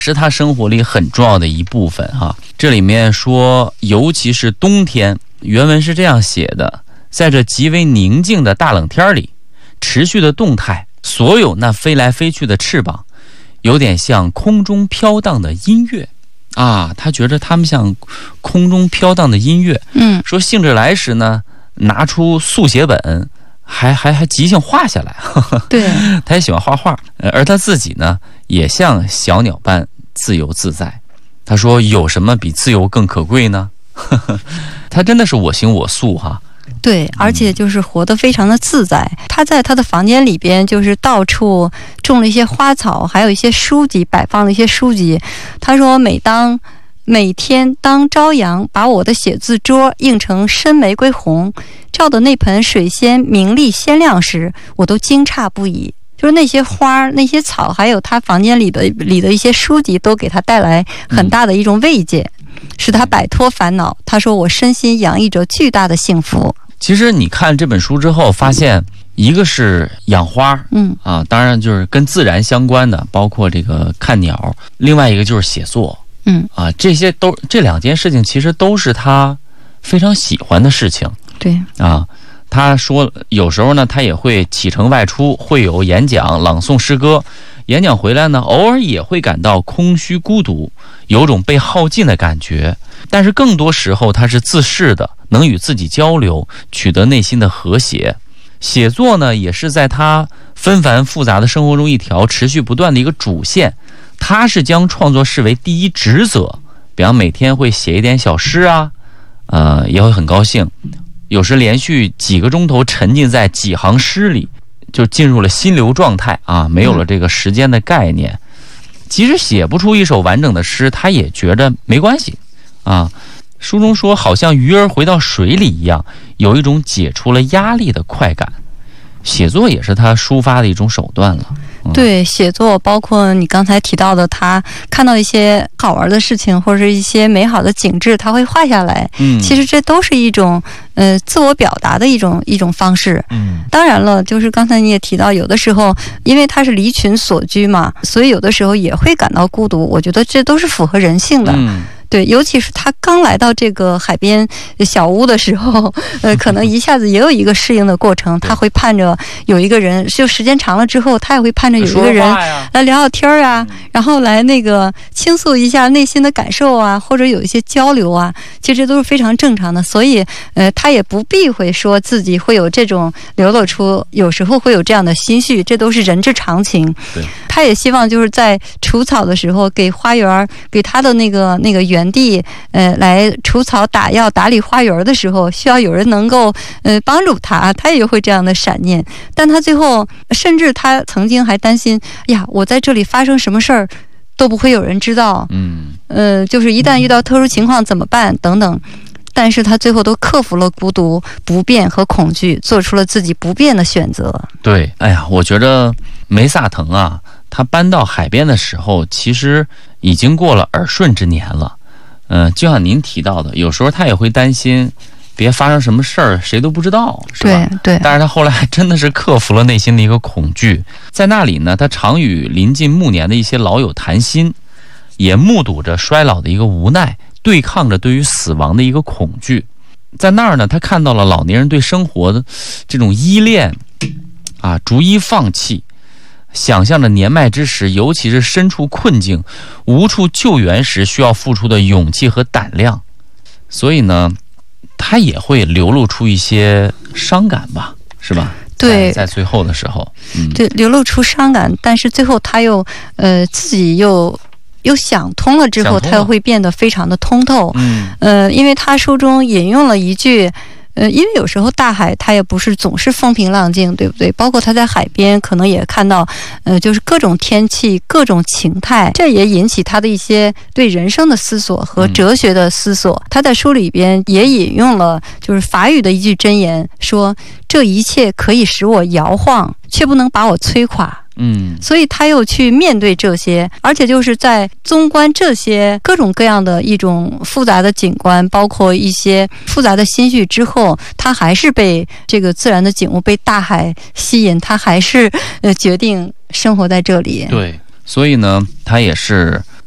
是他生活里很重要的一部分哈。这里面说，尤其是冬天，原文是这样写的：在这极为宁静的大冷天里，持续的动态，所有那飞来飞去的翅膀，有点像空中飘荡的音乐啊。他觉得他们像空中飘荡的音乐。说兴致来时呢，拿出速写本，还即兴画下来。 对， 他也喜欢画画，而他自己呢，也像小鸟般自由自在。他说：“有什么比自由更可贵呢？”他真的是我行我素哈。 对，而且就是活得非常的自在。他在他的房间里边，就是到处种了一些花草，还有一些书籍，摆放了一些书籍。他说，每天当朝阳把我的写字桌映成深玫瑰红，照的那盆水仙明丽鲜亮时，我都惊诧不已。就是那些花、那些草，还有他房间里的一些书籍，都给他带来很大的一种慰藉，使他摆脱烦恼。他说，我身心洋溢着巨大的幸福。 其实你看这本书之后，发现一个是养花，当然就是跟自然相关的，包括这个看鸟；另外一个就是写作，这两件事情其实都是他非常喜欢的事情。 对啊，他说有时候呢，他也会启程外出，会有演讲、朗诵诗歌。演讲回来呢，偶尔也会感到空虚孤独，有种被耗尽的感觉。但是更多时候他是自适的，能与自己交流，取得内心的和谐。写作呢，也是在他纷繁复杂的生活中一条持续不断的一个主线。他是将创作视为第一职责，比方每天会写一点小诗啊，也会很高兴，有时连续几个钟头沉浸在几行诗里，就进入了心流状态啊，没有了这个时间的概念。即使写不出一首完整的诗，他也觉得没关系啊。书中说，好像鱼儿回到水里一样，有一种解除了压力的快感。写作也是他抒发的一种手段了。 对，写作包括你刚才提到的，他看到一些好玩的事情或者是一些美好的景致，他会画下来。其实这都是一种自我表达的一种方式。当然了，就是刚才你也提到，有的时候因为他是离群所居嘛，所以有的时候也会感到孤独。我觉得这都是符合人性的。对，尤其是他刚来到这个海边小屋的时候，可能一下子也有一个适应的过程。他会盼着有一个人，就时间长了之后，他也会盼着有一个人来聊聊天啊，然后来那个倾诉一下内心的感受啊，或者有一些交流啊，其实都是非常正常的。所以，他也不避讳说自己会有这种流露出，有时候会有这样的心绪，这都是人之常情。 对， 他也希望就是在除草的时候，给花园，给他的那个园地，来除草、打药、打理花园的时候，需要有人能够帮助他，他也会这样的闪念。但他最后，甚至他曾经还担心，呀，我在这里发生什么事儿都不会有人知道，就是一旦遇到特殊情况怎么办等等。但是他最后都克服了孤独、不便和恐惧，做出了自己不变的选择。 对，哎呀，我觉得梅萨腾啊，他搬到海边的时候，其实已经过了耳顺之年了。就像您提到的，有时候他也会担心别发生什么事儿，谁都不知道，是吧？ 对。 但是他后来还真的是克服了内心的一个恐惧，在那里呢，他常与临近暮年的一些老友谈心，也目睹着衰老的一个无奈，对抗着对于死亡的一个恐惧。在那儿呢，他看到了老年人对生活的这种依恋啊，逐一放弃。想象着年迈之时，尤其是身处困境、无处救援时，需要付出的勇气和胆量。所以呢，他也会流露出一些伤感吧，是吧？ 对， 在最后的时候， 对，流露出伤感，但是最后他又自己又想通了之后，他又会变得非常的通透。因为他书中引用了一句。因为有时候大海它也不是总是风平浪静，对不对？包括他在海边可能也看到，就是各种天气、各种情态，这也引起他的一些对人生的思索和哲学的思索。他在书里边也引用了就是法语的一句箴言，说这一切可以使我摇晃，却不能把我摧垮。所以他又去面对这些，而且就是在纵观这些各种各样的一种复杂的景观，包括一些复杂的心绪之后，他还是被这个自然的景物、被大海吸引，他还是决定生活在这里。 对，所以呢，他也是